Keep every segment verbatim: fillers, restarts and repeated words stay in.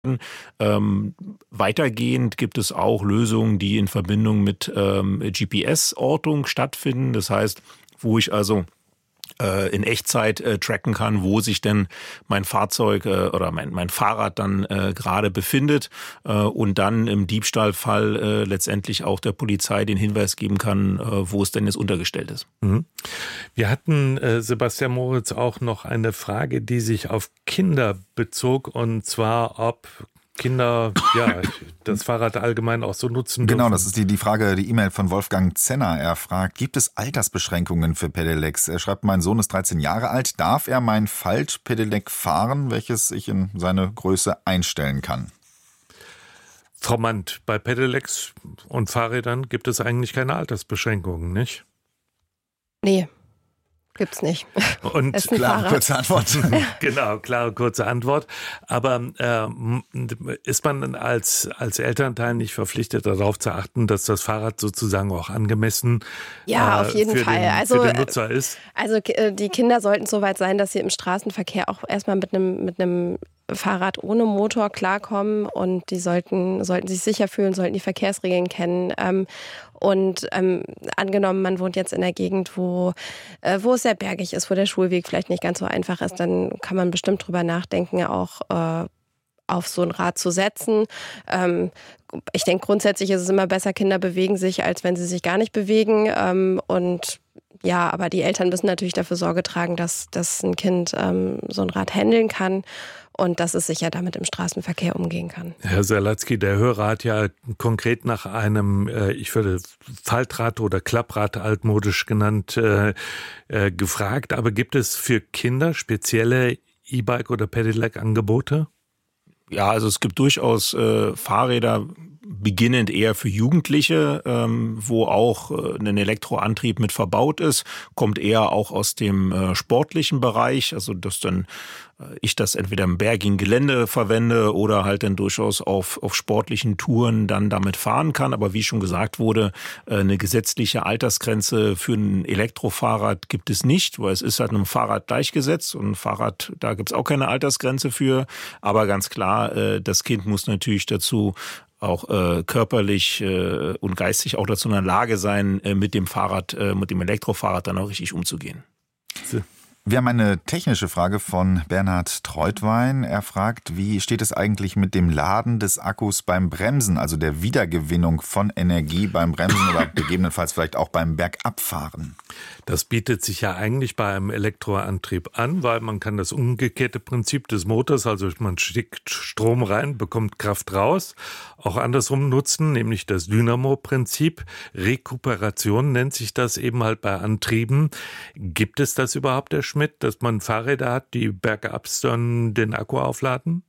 Ähm, weitergehend gibt es auch Lösungen, die in Verbindung mit ähm, G P S-Ortung stattfinden. Das heißt, wo ich also äh, in Echtzeit äh, tracken kann, wo sich denn mein Fahrzeug äh, oder mein, mein Fahrrad dann äh, gerade befindet äh, und dann im Diebstahlfall äh, letztendlich auch der Polizei den Hinweis geben kann, äh, wo es denn jetzt untergestellt ist. Mhm. Wir hatten, äh, Sebastian Moritz, auch noch eine Frage, die sich auf Kinder bezog, und zwar, ob Kinder ja das Fahrrad allgemein auch so nutzen dürfen. Genau, das ist die, die Frage, die E-Mail von Wolfgang Zenner. Er fragt, gibt es Altersbeschränkungen für Pedelecs? Er schreibt, mein Sohn ist dreizehn Jahre alt. Darf er mein Faltpedelec fahren, welches ich in seine Größe einstellen kann? Frau Mandt, bei Pedelecs und Fahrrädern gibt es eigentlich keine Altersbeschränkungen, nicht? Nee, gibt's nicht. Und Es ist ein Klare, Fahrrad. kurze Antwort. Genau, klare, kurze Antwort. Aber äh, ist man als, als Elternteil nicht verpflichtet, darauf zu achten, dass das Fahrrad sozusagen auch angemessen Ja, äh, auf jeden für, Fall. den, Also, für den Nutzer ist? Also äh, die Kinder sollten so weit sein, dass sie im Straßenverkehr auch erstmal mit einem mit einem Fahrrad ohne Motor klarkommen, und die sollten, sollten sich sicher fühlen, sollten die Verkehrsregeln kennen. Ähm, und ähm, angenommen, man wohnt jetzt in einer Gegend, wo, äh, wo es sehr bergig ist, wo der Schulweg vielleicht nicht ganz so einfach ist, dann kann man bestimmt drüber nachdenken, auch äh, auf so ein Rad zu setzen. Ähm, ich denke, grundsätzlich ist es immer besser, Kinder bewegen sich, als wenn sie sich gar nicht bewegen. Ähm, und ja, aber die Eltern müssen natürlich dafür Sorge tragen, dass, dass ein Kind ähm, so ein Rad handeln kann und dass es sicher damit im Straßenverkehr umgehen kann. Herr Salatzky, der Hörer hat ja konkret nach einem, äh, ich würde Faltrad oder Klapprad altmodisch genannt, äh, äh, gefragt. Aber gibt es für Kinder spezielle E-Bike- oder Pedelec-Angebote? Ja, also es gibt durchaus äh, Fahrräder, beginnend eher für Jugendliche, ähm, wo auch äh, ein Elektroantrieb mit verbaut ist, kommt eher auch aus dem äh, sportlichen Bereich, also dass dann äh, ich das entweder im bergigen Gelände verwende oder halt dann durchaus auf, auf sportlichen Touren dann damit fahren kann. Aber wie schon gesagt wurde, äh, eine gesetzliche Altersgrenze für ein Elektrofahrrad gibt es nicht, weil es ist halt einem Fahrrad gleichgesetzt, und ein Fahrrad, da gibt es auch keine Altersgrenze für. Aber ganz klar, äh, das Kind muss natürlich dazu auch äh, körperlich äh, und geistig auch dazu in der Lage sein, äh, mit dem Fahrrad, äh, mit dem Elektrofahrrad dann auch richtig umzugehen. So. Wir haben eine technische Frage von Bernhard Treutwein. Er fragt, wie steht es eigentlich mit dem Laden des Akkus beim Bremsen, also der Wiedergewinnung von Energie beim Bremsen oder gegebenenfalls vielleicht auch beim Bergabfahren? Das bietet sich ja eigentlich bei einem Elektroantrieb an, weil man kann das umgekehrte Prinzip des Motors, also man steckt Strom rein, bekommt Kraft raus, auch andersrum nutzen, nämlich das Dynamo-Prinzip. Rekuperation nennt sich das eben halt bei Antrieben. Gibt es das überhaupt, Herr Schmidt, dass man Fahrräder hat, die bergabs dann den Akku aufladen?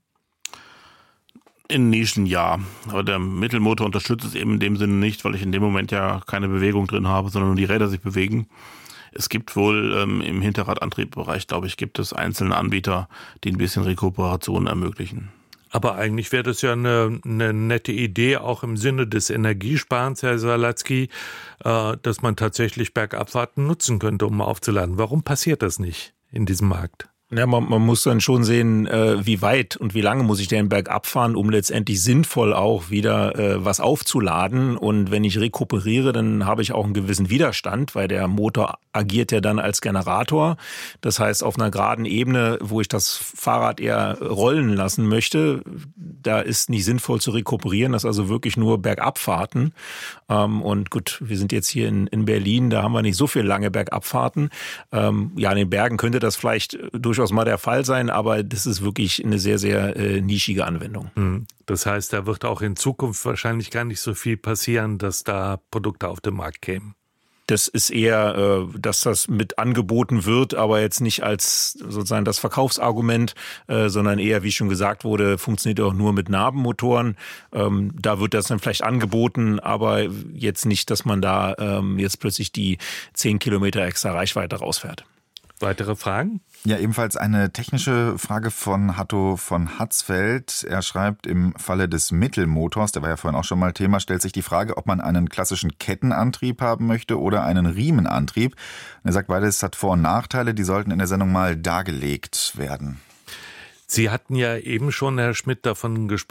In Nischen ja, aber der Mittelmotor unterstützt es eben in dem Sinne nicht, weil ich in dem Moment ja keine Bewegung drin habe, sondern nur die Räder sich bewegen. Es gibt wohl ähm, im Hinterradantriebbereich, glaube ich, gibt es einzelne Anbieter, die ein bisschen Rekuperation ermöglichen. Aber eigentlich wäre das ja eine, eine nette Idee, auch im Sinne des Energiesparens, Herr Salatzky, äh, dass man tatsächlich Bergabfahrten nutzen könnte, um aufzuladen. Warum passiert das nicht in diesem Markt? Ja, man, man muss dann schon sehen, äh, wie weit und wie lange muss ich denn bergab fahren, um letztendlich sinnvoll auch wieder äh, was aufzuladen. Und wenn ich rekuperiere, dann habe ich auch einen gewissen Widerstand, weil der Motor agiert ja dann als Generator. Das heißt, auf einer geraden Ebene, wo ich das Fahrrad eher rollen lassen möchte, da ist nicht sinnvoll zu rekuperieren. Das ist also wirklich nur Bergabfahrten. Ähm, und gut, wir sind jetzt hier in, in Berlin, da haben wir nicht so viel lange Bergabfahrten. Ähm, ja, in den Bergen könnte das vielleicht durchaus mal der Fall sein, aber das ist wirklich eine sehr, sehr äh, nischige Anwendung. Das heißt, da wird auch in Zukunft wahrscheinlich gar nicht so viel passieren, dass da Produkte auf den Markt kämen. Das ist eher, äh, dass das mit angeboten wird, aber jetzt nicht als sozusagen das Verkaufsargument, äh, sondern eher, wie schon gesagt wurde, funktioniert auch nur mit Nabenmotoren. Ähm, da wird das dann vielleicht angeboten, aber jetzt nicht, dass man da ähm, jetzt plötzlich die zehn Kilometer extra Reichweite rausfährt. Weitere Fragen? Ja, ebenfalls eine technische Frage von Hatto von Hatzfeld. Er schreibt, im Falle des Mittelmotors, der war ja vorhin auch schon mal Thema, stellt sich die Frage, ob man einen klassischen Kettenantrieb haben möchte oder einen Riemenantrieb. Er sagt, beides hat Vor- und Nachteile, die sollten in der Sendung mal dargelegt werden. Sie hatten ja eben schon, Herr Schmidt, davon gesprochen,